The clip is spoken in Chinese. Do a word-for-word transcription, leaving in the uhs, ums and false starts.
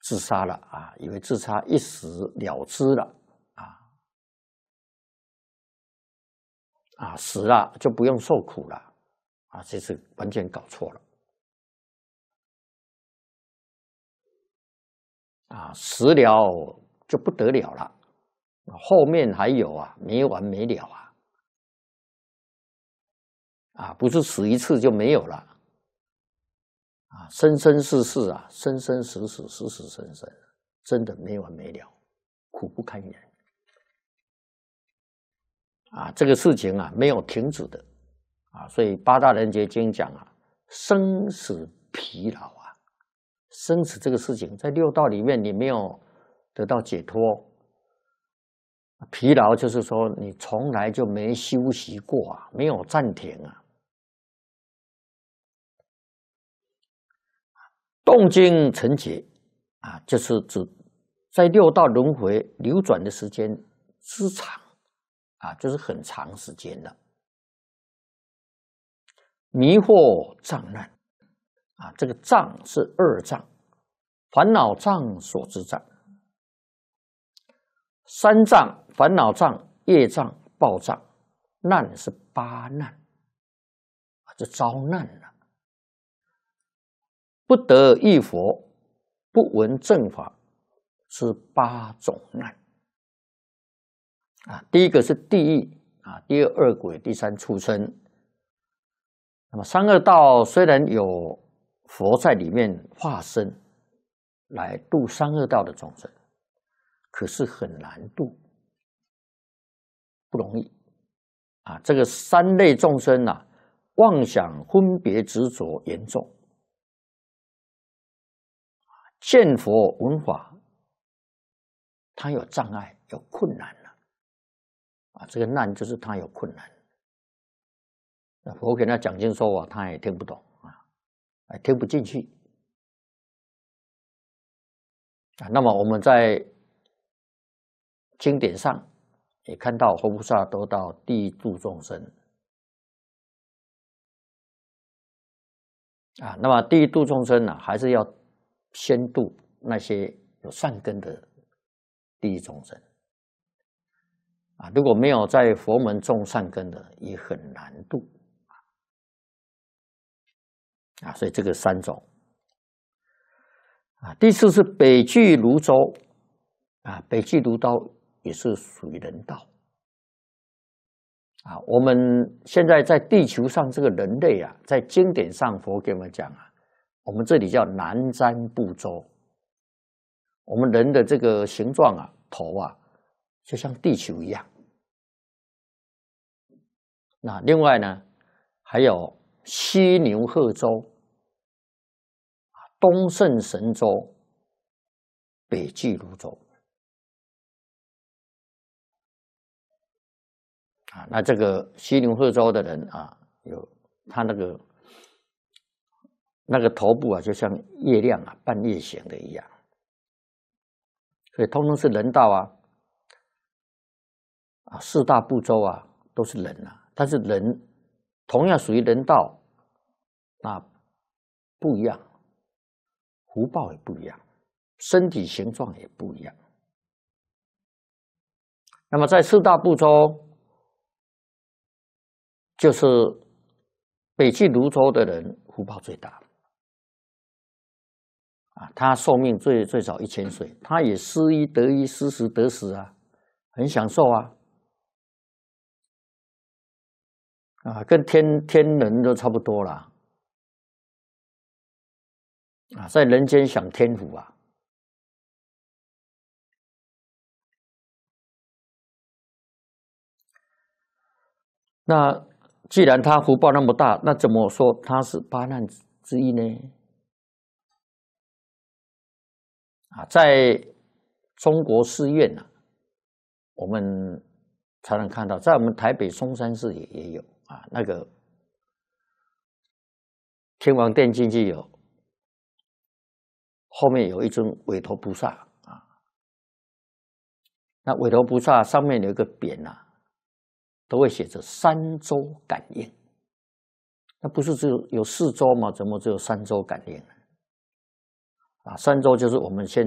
自杀了啊，以为自杀一死了之了啊啊，死了就不用受苦了啊，这是完全搞错了啊，死了就不得了了，后面还有啊，没完没了啊啊，不是死一次就没有了啊，生生世世啊，生生死死，死死生生，真的没完没了，苦不堪言啊！这个事情啊，没有停止的啊，所以八大人觉经讲啊，生死疲劳啊，生死这个事情在六道里面你没有得到解脱，疲劳就是说你从来就没休息过啊，没有暂停啊。动经成劫啊，就是指在六道轮回流转的时间之长啊，就是很长时间了。迷惑障难啊，这个障是二障，烦恼障、所知障。三障：烦恼障、业障、报障。难是八难啊，这遭难了。不得遇佛，不闻正法，是八种难啊。第一个是地狱啊，第二恶鬼，第三畜生。那么三恶道虽然有佛在里面化身来度三恶道的众生，可是很难度，不容易啊。这个三类众生啊，妄想分别执着严重。见佛闻法，他有障碍，有困难了啊！这个难就是他有困难。那佛给他讲经说法，他也听不懂啊，还听不进去啊。那么我们在经典上也看到，佛菩萨都到地狱度众生啊。那么地狱度众生呢，还是要先度那些有善根的地狱众生啊，如果没有在佛门种善根的，也很难度啊。所以这个三种啊。第四是北俱泸州啊，北俱泸州也是属于人道啊。我们现在在地球上这个人类啊，在经典上佛给我们讲啊，我们这里叫南瞻部洲。我们人的这个形状啊，头啊，就像地球一样。那另外呢，还有西牛贺洲、东胜神州、北俱泸州啊。那这个西牛贺洲的人啊，有他那个那个头部啊，就像月亮啊，半月形的一样。所以通通是人道啊，啊，四大部洲啊都是人啊，但是人同样属于人道，那不一样，福报也不一样，身体形状也不一样。那么在四大部洲，就是北俱泸州的人福报最大。啊，他寿命最最少一千岁，他也失一得一，失十得十啊，很享受啊，啊，跟天天人都差不多了，啊，在人间享天福啊。那既然他福报那么大，那怎么说他是八难之一呢？啊，在中国寺院啊，我们才能看到，在我们台北松山寺也也有啊，那个天王殿进去有，后面有一尊韦陀菩萨啊，那韦陀菩萨上面有一个匾啊，都会写着三周感应。那不是只有有四周吗？怎么只有三周感应呢？啊，三周就是我们现